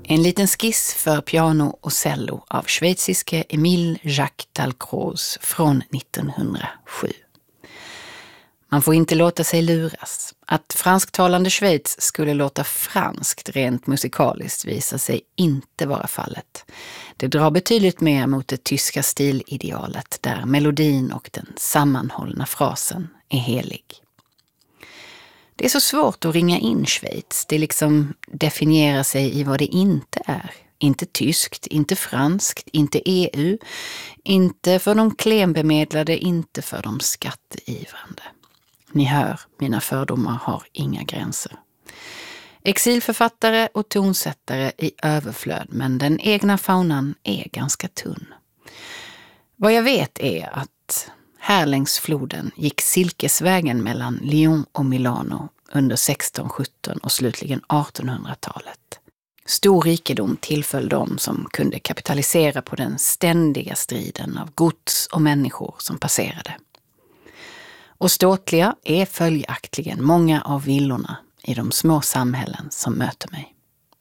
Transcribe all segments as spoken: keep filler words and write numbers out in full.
En liten skiss för piano och cello av schweiziske Emile Jacques Dalcroze från nittonhundrasju. Man får inte låta sig luras. Att fransktalande Schweiz skulle låta franskt rent musikaliskt visar sig inte vara fallet. Det drar betydligt mer mot det tyska stilidealet där melodin och den sammanhållna frasen är helig. Det är så svårt att ringa in Schweiz. Det liksom definierar sig i vad det inte är. Inte tyskt, inte franskt, inte E U, inte för de klenbemedlade, inte för de skatteivrande. Ni hör, mina fördomar har inga gränser. Exilförfattare och tonsättare i överflöd, men den egna faunan är ganska tunn. Vad jag vet är att här längs floden gick silkesvägen mellan Lyon och Milano under sexton sjutton och slutligen artonhundratalet. Stor rikedom tillföll dem som kunde kapitalisera på den ständiga striden av gods och människor som passerade. Och ståtliga är följaktligen många av villorna i de små samhällen som möter mig.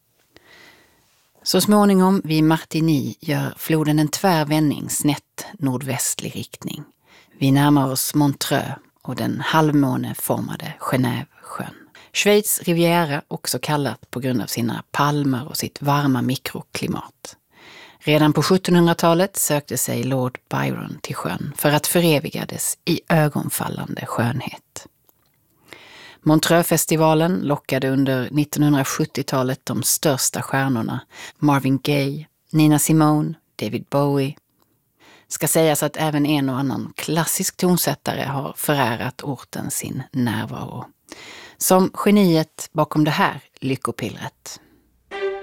Så småningom vid Martigny gör floden en tvärvändning snett nordvästlig riktning. Vi närmar oss Montreux och den halvmåneformade Genèvesjön. Schweiz Riviera, också kallat på grund av sina palmer och sitt varma mikroklimat. Redan på sjuttonhundratalet sökte sig Lord Byron till sjön för att föreviga dess i ögonfallande skönhet. Montreux-festivalen lockade under nittonhundrasjuttiotalet de största stjärnorna, Marvin Gaye, Nina Simone, David Bowie. Ska sägas att även en och annan klassisk tonsättare har förärat orten sin närvaro. Som geniet bakom det här lyckopillret.